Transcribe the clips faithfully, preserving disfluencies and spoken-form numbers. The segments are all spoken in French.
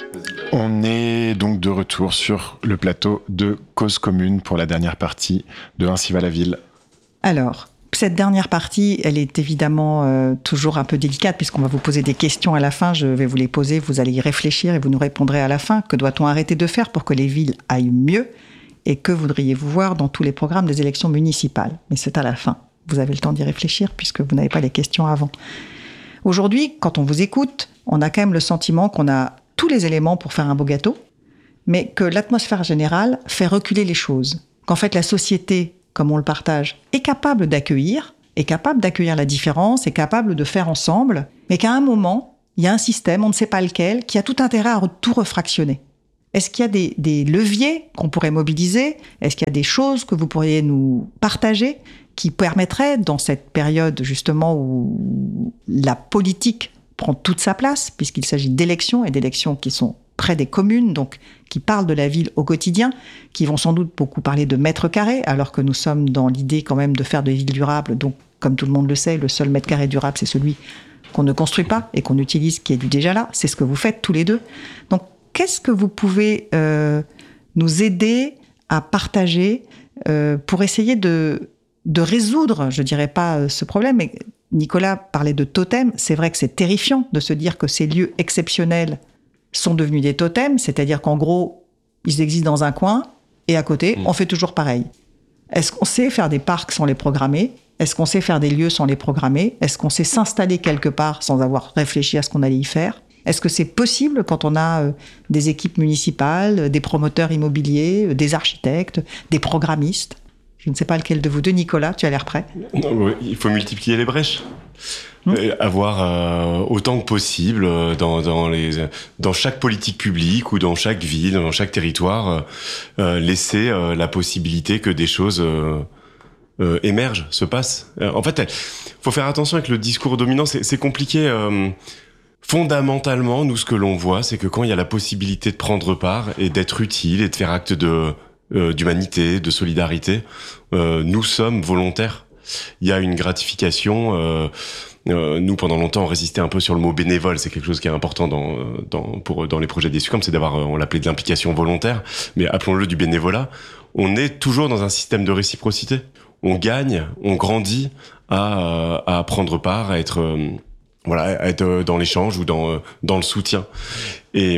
On est donc de retour sur le plateau de Cause Commune pour la dernière partie de Ainsi va la ville. Alors, cette dernière partie, elle est évidemment euh, toujours un peu délicate puisqu'on va vous poser des questions à la fin. Je vais vous les poser, vous allez y réfléchir et vous nous répondrez à la fin. Que doit-on arrêter de faire pour que les villes aillent mieux? Et que voudriez-vous voir dans tous les programmes des élections municipales? Mais c'est à la fin. Vous avez le temps d'y réfléchir puisque vous n'avez pas les questions avant. Aujourd'hui, quand on vous écoute, on a quand même le sentiment qu'on a tous les éléments pour faire un beau gâteau, mais que l'atmosphère générale fait reculer les choses. Qu'en fait, la société, comme on le partage, est capable d'accueillir, est capable d'accueillir la différence, est capable de faire ensemble, mais qu'à un moment, il y a un système, on ne sait pas lequel, qui a tout intérêt à tout refractionner. Est-ce qu'il y a des, des leviers qu'on pourrait mobiliser? Est-ce qu'il y a des choses que vous pourriez nous partager qui permettraient, dans cette période justement où la politique prend toute sa place, puisqu'il s'agit d'élections et d'élections qui sont près des communes, donc qui parlent de la ville au quotidien, qui vont sans doute beaucoup parler de mètres carrés, alors que nous sommes dans l'idée quand même de faire des villes durables. Donc, comme tout le monde le sait, le seul mètre carré durable, c'est celui qu'on ne construit pas et qu'on utilise, qui est déjà là. C'est ce que vous faites tous les deux. Donc, qu'est-ce que vous pouvez euh, nous aider à partager euh, pour essayer de, de résoudre, je dirais pas ce problème, mais Nicolas parlait de totems. C'est vrai que c'est terrifiant de se dire que ces lieux exceptionnels sont devenus des totems, c'est-à-dire qu'en gros, ils existent dans un coin et à côté, mmh. on fait toujours pareil. Est-ce qu'on sait faire des parcs sans les programmer? Est-ce qu'on sait faire des lieux sans les programmer? Est-ce qu'on sait s'installer quelque part sans avoir réfléchi à ce qu'on allait y faire? Est-ce que c'est possible quand on a euh, des équipes municipales, des promoteurs immobiliers, euh, des architectes, des programmistes? Je ne sais pas lequel de vous deux. Nicolas, tu as l'air prêt? Non, oui, il faut multiplier les brèches. Mmh. Euh, avoir euh, autant que possible euh, dans, dans, les, dans chaque politique publique ou dans chaque ville, dans chaque territoire, euh, euh, laisser euh, la possibilité que des choses euh, euh, émergent, se passent. Euh, en fait, il faut faire attention avec le discours dominant. C'est, c'est compliqué. Euh, fondamentalement, nous, ce que l'on voit, c'est que quand il y a la possibilité de prendre part et d'être utile et de faire acte de Euh, d'humanité, de solidarité, euh, nous sommes volontaires. Il y a une gratification. Euh, euh, nous, pendant longtemps, on résistait un peu sur le mot bénévole. C'est quelque chose qui est important dans, dans, pour, dans les projets des SUCAM, c'est d'avoir, on l'appelait de l'implication volontaire, mais appelons-le du bénévolat. On est toujours dans un système de réciprocité. On gagne, on grandit à, à prendre part, à être, euh, voilà, à être dans l'échange ou dans, dans le soutien. Et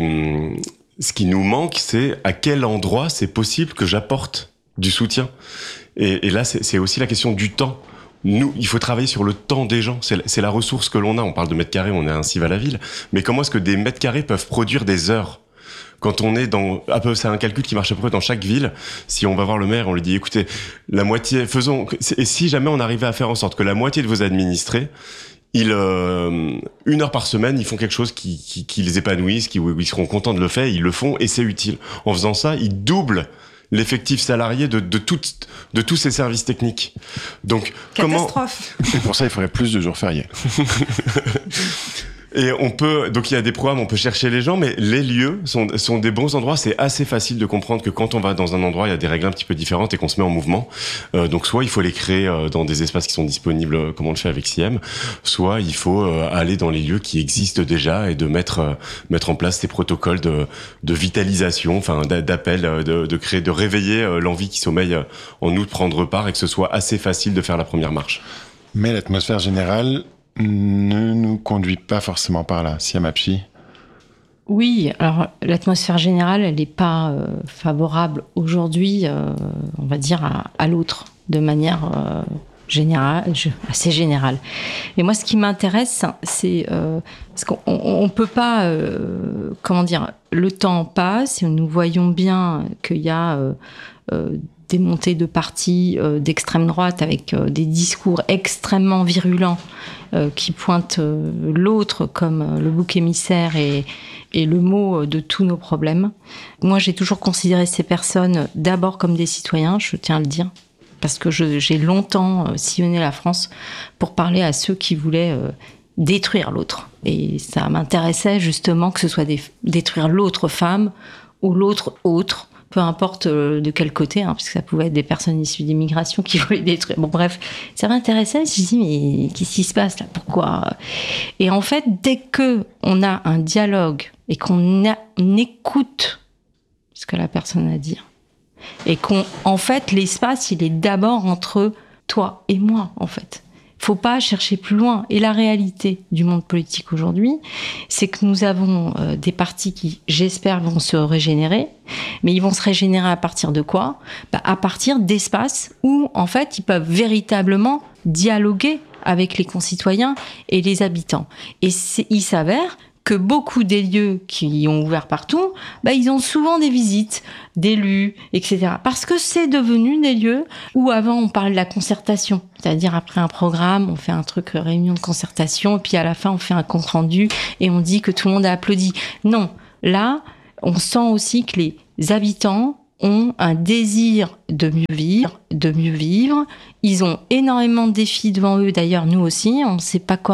ce qui nous manque, c'est à quel endroit c'est possible que j'apporte du soutien. Et, et là, c'est, c'est aussi la question du temps. Nous, il faut travailler sur le temps des gens. C'est, c'est la ressource que l'on a. On parle de mètres carrés, on est ainsi va la ville. Mais comment est-ce que des mètres carrés peuvent produire des heures? Quand on est dans, un peu, c'est un calcul qui marche à peu près dans chaque ville. Si on va voir le maire, on lui dit, écoutez, la moitié, faisons, et si jamais on arrivait à faire en sorte que la moitié de vos administrés, ils, euh, une heure par semaine, ils font quelque chose qui, qui, qui les épanouisse, qui, où ils seront contents de le faire, ils le font et c'est utile. En faisant ça, ils doublent l'effectif salarié de, de, tout, de tous ces services techniques. Donc, catastrophe. Comment... Et pour ça, il faudrait plus de jours fériés. Et on peut, donc il y a des programmes, on peut chercher les gens, mais les lieux sont, sont des bons endroits. C'est assez facile de comprendre que quand on va dans un endroit, il y a des règles un petit peu différentes et qu'on se met en mouvement. Euh, donc soit il faut les créer euh, dans des espaces qui sont disponibles, euh, comme on le fait avec C I E M, soit il faut euh, aller dans les lieux qui existent déjà et de mettre euh, mettre en place ces protocoles de, de vitalisation, enfin d'appel, de, de créer, de réveiller euh, l'envie qui sommeille euh, en nous de prendre part et que ce soit assez facile de faire la première marche. Mais l'atmosphère générale ne nous conduit pas forcément par là. Siam Apchi. Oui, alors l'atmosphère générale, elle n'est pas euh, favorable aujourd'hui, euh, on va dire, à, à l'autre, de manière euh, générale, assez générale. Et moi, ce qui m'intéresse, c'est euh, parce qu'on ne peut pas, euh, comment dire, le temps passe et nous voyons bien qu'il y a euh, euh, des montées de partis euh, d'extrême droite avec euh, des discours extrêmement virulents euh, qui pointent euh, l'autre comme euh, le bouc émissaire et, et le mot de tous nos problèmes. Moi, j'ai toujours considéré ces personnes d'abord comme des citoyens, je tiens à le dire, parce que je, j'ai longtemps euh, sillonné la France pour parler à ceux qui voulaient euh, détruire l'autre. Et ça m'intéressait justement que ce soit des, détruire l'autre femme ou l'autre autre, peu importe de quel côté, hein, parce que ça pouvait être des personnes issues d'immigration qui voulaient détruire. Bon, bref, ça m'intéressait. Je me suis dit, mais qu'est-ce qui se passe là? Pourquoi? Et en fait, dès que on a un dialogue et qu'on a, on écoute ce que la personne a à dire, et qu'on, en fait, l'espace, il est d'abord entre toi et moi, en fait. Faut pas chercher plus loin. Et la réalité du monde politique aujourd'hui, c'est que nous avons euh, des partis qui, j'espère, vont se régénérer. Mais ils vont se régénérer à partir de quoi? Bah, à partir d'espaces où, en fait, ils peuvent véritablement dialoguer avec les concitoyens et les habitants. Et c'est, il s'avère que beaucoup des lieux qui ont ouvert partout, bah, ils ont souvent des visites d'élus, et cetera. Parce que c'est devenu des lieux où avant on parle de la concertation. C'est-à-dire après un programme, on fait un truc, réunion de concertation, et puis à la fin on fait un compte-rendu et on dit que tout le monde a applaudi. Non, là, on sent aussi que les habitants ont un désir de mieux vivre, de mieux vivre. Ils ont énormément de défis devant eux, d'ailleurs nous aussi, on ne sait pas quoi